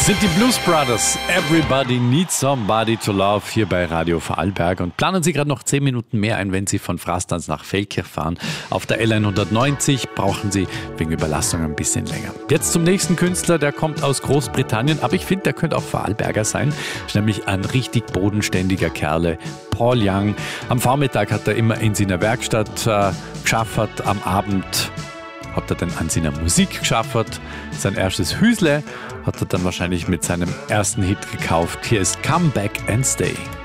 Sind die Blues Brothers. Everybody needs somebody to love hier bei Radio Vorarlberg. Und planen Sie gerade noch 10 Minuten mehr ein, wenn Sie von Frastanz nach Feldkirch fahren. Auf der L190 brauchen Sie wegen Überlastung ein bisschen länger. Jetzt zum nächsten Künstler, der kommt aus Großbritannien, aber ich finde, der könnte auch Vorarlberger sein. Ist nämlich ein richtig bodenständiger Kerle, Paul Young. Am Vormittag hat er immer in seiner Werkstatt geschafft, am Abend hat er dann an seiner Musik geschafft. Sein erstes Hüsle hat er dann wahrscheinlich mit seinem ersten Hit gekauft. Hier ist Come Back and Stay.